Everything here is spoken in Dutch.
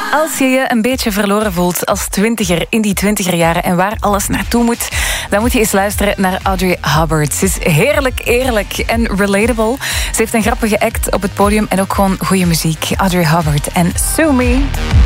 Als je je een beetje verloren voelt als twintiger in die 20er jaren en waar alles naartoe moet, dan moet je eens luisteren naar Audrey Hubbard. Ze is heerlijk, eerlijk en relatable. Ze heeft een grappige act op het podium en ook gewoon goede muziek. Audrey Hubbard en Sue Me.